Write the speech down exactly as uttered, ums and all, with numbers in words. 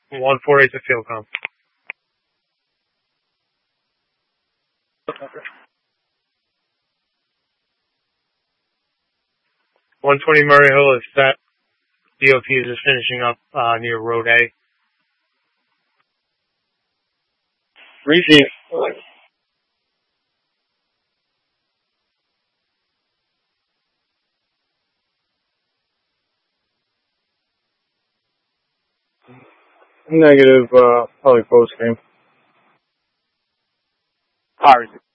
one forty to field comp. one twenty Murray Hill is set. D O T is just finishing up uh, near Road A. Receive. Negative, uh, probably post game. All right.